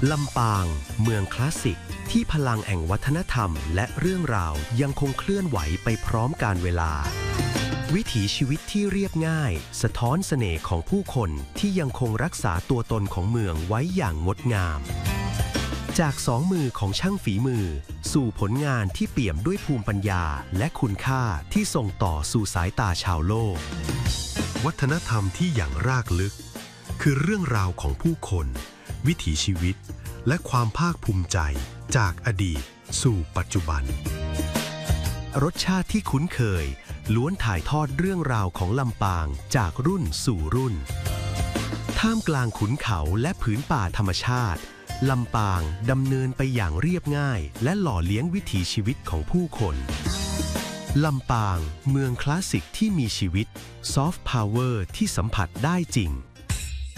ลำปางเมืองคลาสสิกที่พลังแห่งวัฒนธรรมและเรื่องราวยังคงเคลื่อนไหวไปพร้อมกาลเวลาวิถีชีวิตที่เรียบง่ายสะท้อนเสน่ห์ของผู้คนที่ยังคงรักษาตัวตนของเมืองไว้อย่างงดงามจากสองมือของช่างฝีมือสู่ผลงานที่เปี่ยมด้วยภูมิปัญญาและคุณค่าที่ส่งต่อสู่สายตาชาวโลกวัฒนธรรมที่อย่างรากลึกคือเรื่องราวของผู้คนวิถีชีวิตและความภาคภูมิใจจากอดีตสู่ปัจจุบันรสชาติที่คุ้นเคยล้วนถ่ายทอดเรื่องราวของลำปางจากรุ่นสู่รุ่นท่ามกลางขุนเขาและผืนป่าธรรมชาติลำปางดำเนินไปอย่างเรียบง่ายและหล่อเลี้ยงวิถีชีวิตของผู้คนลำปางเมืองคลาสสิกที่มีชีวิตซอฟต์พาวเวอร์ที่สัมผัสได้จริง